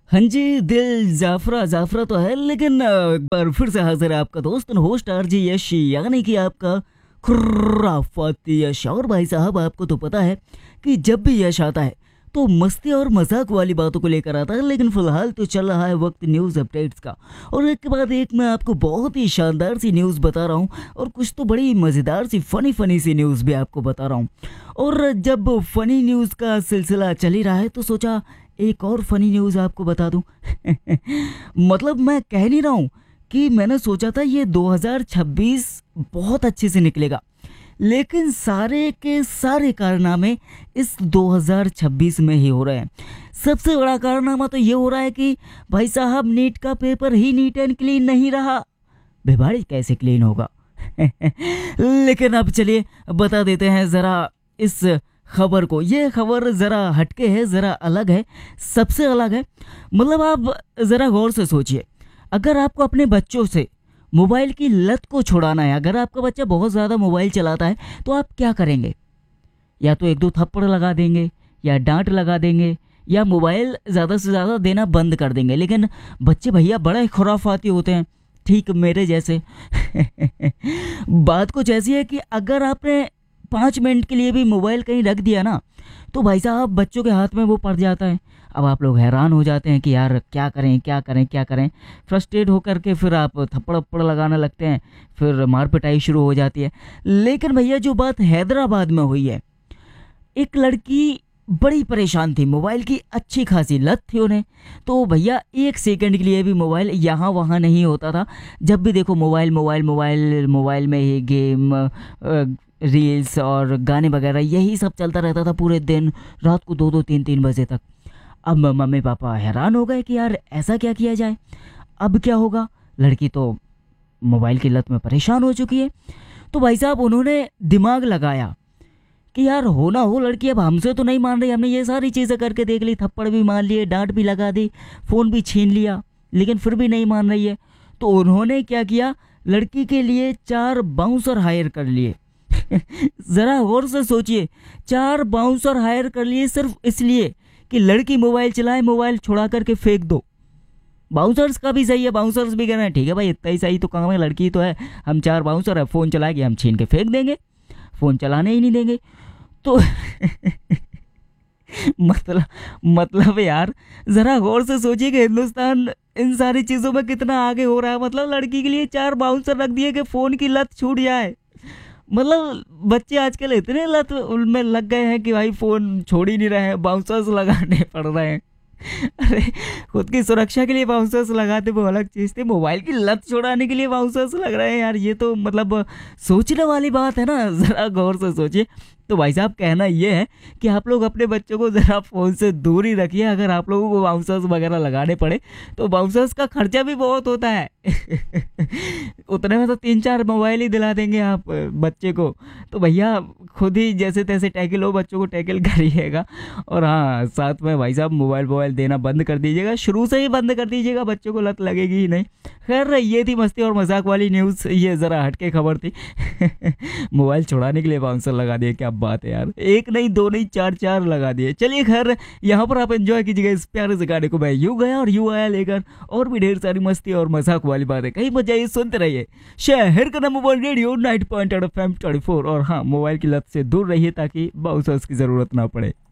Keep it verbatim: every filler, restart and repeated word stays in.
हाँ जी, दिल Jofra Jofra तो है, लेकिन अ, एक बार फिर से हाजिर है आपका दोस्त एंड होस्ट आरजी यश, यानी कि आपका खुर्राफाती यश। और भाई साहब, आपको तो पता है कि जब भी यश आता है तो मस्ती और मजाक वाली बातों को लेकर आता है, लेकिन फिलहाल तो चल रहा है वक्त न्यूज़ अपडेट्स का। और एक के बाद एक मैं आपको बहुत ही शानदार सी न्यूज़ बता रहा हूँ, और कुछ तो बड़ी मज़ेदार सी फनी फनी सी न्यूज़ भी आपको बता रहा हूँ। और जब फनी न्यूज़ का सिलसिला चल ही रहा है तो सोचा एक और फनी न्यूज़ आपको बता दूं। मतलब मैं कह नहीं रहा हूं कि मैंने सोचा था ये दो हज़ार छब्बीस बहुत अच्छे से निकलेगा, लेकिन सारे के सारे कारनामे इस दो हज़ार छब्बीस में ही हो रहे हैं। सबसे बड़ा कारनामा तो ये हो रहा है कि भाई साहब, नीट का paper he neat and clean नहीं रहा। बेबाड़ी कैसे क्लीन होगा? लेकिन अब चलिए बता देते हैं ज़रा इस खबर को। ये खबर ज़रा हटके है, ज़रा अलग है, सबसे अलग है। मतलब आप ज़रा गौर से सोचिए, अगर आपको अपने बच्चों से मोबाइल की लत को छुड़ाना है, अगर आपका बच्चा बहुत ज़्यादा मोबाइल चलाता है तो आप क्या करेंगे? या तो एक दो थप्पड़ लगा देंगे, या डांट लगा देंगे, या मोबाइल ज़्यादा से ज़्यादा देना बंद कर देंगे। लेकिन बच्चे भैया बड़े खुराफाती होते हैं, ठीक मेरे जैसे। बात कुछ ऐसी है कि अगर आपने पाँच मिनट के लिए भी मोबाइल कहीं रख दिया ना, तो भाई साहब बच्चों के हाथ में वो पड़ जाता है। अब आप लोग हैरान हो जाते हैं कि यार क्या करें क्या करें क्या करें। फ्रस्ट्रेट होकर के फिर आप थप्पड़ थप्पड़ लगाने लगते हैं, फिर मार पिटाई शुरू हो जाती है। लेकिन भैया जो बात हैदराबाद में हुई है, एक लड़की बड़ी परेशान थी, मोबाइल की अच्छी खासी लत थी उन्हें। तो भैया एक सेकंड के लिए भी मोबाइल यहाँ वहाँ नहीं होता था। जब भी देखो मोबाइल मोबाइल मोबाइल मोबाइल में ही गेम, रील्स और गाने वगैरह, यही सब चलता रहता था पूरे दिन, रात को दो दो तीन तीन बजे तक। अब मम्मी पापा हैरान हो गए कि यार ऐसा क्या किया जाए, अब क्या होगा? लड़की तो मोबाइल की लत में परेशान हो चुकी है। तो भाई साहब उन्होंने दिमाग लगाया कि यार हो ना हो, लड़की अब हमसे तो नहीं मान रही, हमने ये सारी चीज़ें करके देख ली, थप्पड़ भी मार लिए, डांट भी लगा दी, फ़ोन भी छीन लिया, लेकिन फिर भी नहीं मान रही है। तो उन्होंने क्या किया, लड़की के लिए चार बाउंसर हायर कर लिए। ज़रा गौर से सोचिए, चार बाउंसर हायर कर लिए सिर्फ इसलिए कि लड़की मोबाइल चलाए, मोबाइल छुड़ा करके फेंक दो। बाउंसर्स का भी सही है, बाउंसर्स भी कह रहे हैं ठीक है भाई, इतना ही सही तो काम है, लड़की तो है, हम चार बाउंसर है, फ़ोन चलाएगी, हम छीन के फेंक देंगे, फ़ोन चलाने ही नहीं देंगे। तो मतलब मतलब यार ज़रा गौर से सोचिए कि हिंदुस्तान इन सारी चीज़ों में कितना आगे हो रहा है। मतलब लड़की के लिए चार बाउंसर रख दिए कि फ़ोन की लत छूट जाए। मतलब बच्चे आजकल इतने लत उनमें लग गए हैं कि भाई फ़ोन छोड़ ही नहीं रहे हैं, बाउंसर्स लगाने पड़ रहे हैं। अरे खुद की सुरक्षा के लिए बाउंसर्स लगाते वो अलग चीज़ थी, मोबाइल की लत छुड़ाने के लिए बाउंसर्स लग रहे हैं यार, ये तो मतलब सोचने वाली बात है ना। ज़रा गौर से सोचिए। तो भाई साहब कहना ये है कि आप लोग अपने बच्चों को ज़रा फ़ोन से दूर ही रखिए। अगर आप लोगों को बाउंसर्स वगैरह लगाने पड़े तो बाउंसर्स का खर्चा भी बहुत होता है। उतने में तो तीन चार मोबाइल ही दिला देंगे आप बच्चे को। तो भैया खुद ही जैसे तैसे टैकल हो, बच्चों को टैकल करिएगा। और हाँ, साथ में भाई साहब मोबाइल मोबाइल देना बंद कर दीजिएगा, शुरू से ही बंद कर दीजिएगा, बच्चों को लत लगेगी ही नहीं। खैर ये थी मस्ती और मजाक वाली न्यूज़, ये ज़रा हटके खबर थी। मोबाइल छुड़ाने के लिए बाउंसर लगा दिए, क्या बात है यार, एक नहीं दो नहीं चार चार लगा दिए। चलिए खैर यहाँ पर आप एंजॉय कीजिएगा इस प्यारे से गाने को। मैं यूं गया और यूं आया लेकर, और भी ढेर सारी मस्ती और मजाक वाली बातें, कहीं मत जाइए, सुनते रहिए शहर का number one radio night point F M twenty four. और हाँ, मोबाइल की लत से दूर रहिए ताकि बाउंसर्स की ज़रूरत ना पड़े।